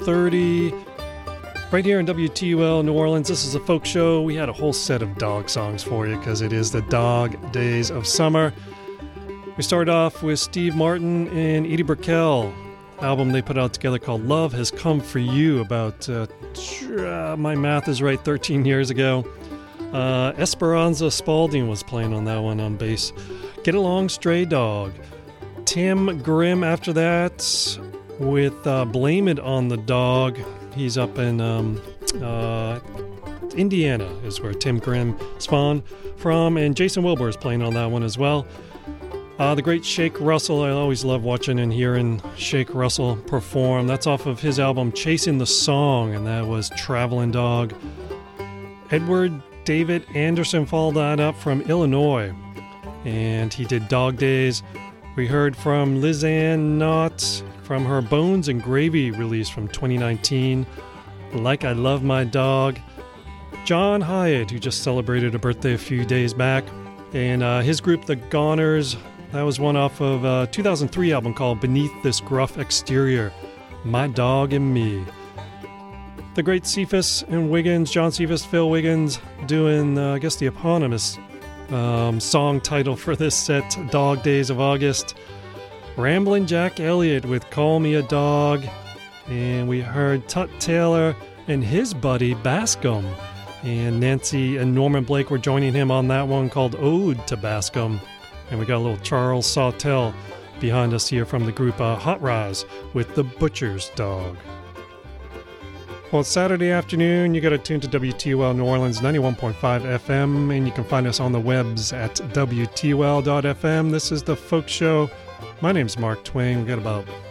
12:30. Right here in WTUL New Orleans, this is a folk show. We had a whole set of dog songs for you because it is the dog days of summer. We started off with Steve Martin and Edie Brickell, album they put out together called Love Has Come For You about, my math is right, 13 years ago. Esperanza Spalding was playing on that one on bass. Get Along Stray Dog. Tim Grimm after that with Blame It on the Dog. He's up in Indiana is where Tim Grimm spawned from, and Jason Wilbur is playing on that one as well. The great Shake Russell, I always love watching and hearing Shake Russell perform. That's off of his album Chasing the Song, and that was Traveling Dog. Edward David Anderson followed that up from Illinois, and he did Dog Days. We heard from Liz Ann Knott from her Bones and Gravy release from 2019, Like I Love My Dog. John Hyatt, who just celebrated a birthday a few days back, and his group, The Goners, that was one off of a 2003 album called Beneath This Gruff Exterior, My Dog and Me. The great Cephas and Wiggins, John Cephas, Phil Wiggins, doing, I guess, the eponymous song title for this set, Dog Days of August. Ramblin' Jack Elliott with Call Me a Dog. And we heard Tut Taylor and his buddy Bascom. And Nancy and Norman Blake were joining him on that one called Ode to Bascom. And we got a little Charles Sawtell behind us here from the group Hot Rise with The Butcher's Dog. Well, it's Saturday afternoon. You got to tune to WTUL New Orleans 91.5 FM, and you can find us on the webs at WTUL.FM. This is the Folk Show. My name's Mark Twain. We got about